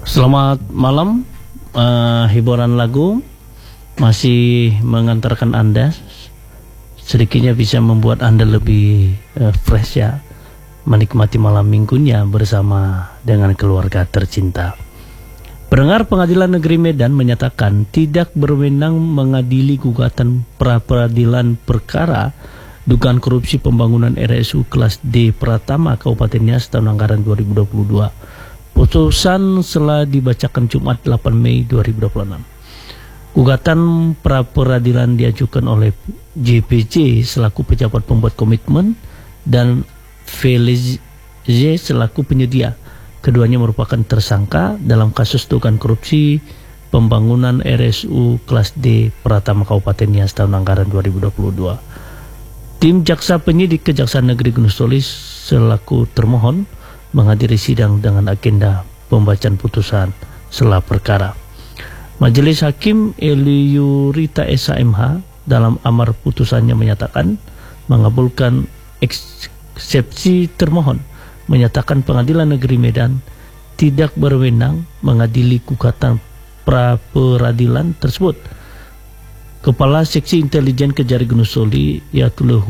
Selamat malam. Hiburan lagu masih mengantarkan Anda, sedikitnya bisa membuat Anda lebih fresh ya, menikmati malam minggunya bersama dengan keluarga tercinta. Pendengar, Pengadilan Negeri Medan menyatakan tidak berwenang mengadili gugatan pra-peradilan perkara dugaan korupsi pembangunan RSU kelas D Pratama Kabupaten Nias tahun anggaran 2022. Putusan telah dibacakan Jumat 8 Mei 2026. Gugatan pra-peradilan diajukan oleh JPJ selaku pejabat pembuat komitmen dan Feliz selaku penyedia. Keduanya merupakan tersangka dalam kasus dugaan korupsi pembangunan RSU kelas D Pratama Kabupaten Nias tahun anggaran 2022. Tim jaksa penyidik Kejaksaan Negeri Gunung Solis selaku termohon menghadiri sidang dengan agenda pembacaan putusan sela perkara. Majelis Hakim Eliurita SHMH dalam amar putusannya menyatakan mengabulkan eksepsi termohon, menyatakan Pengadilan Negeri Medan tidak berwenang mengadili gugatan pra-peradilan tersebut. Kepala Seksi Intelijen Kejari Gunung Soli, Yaitu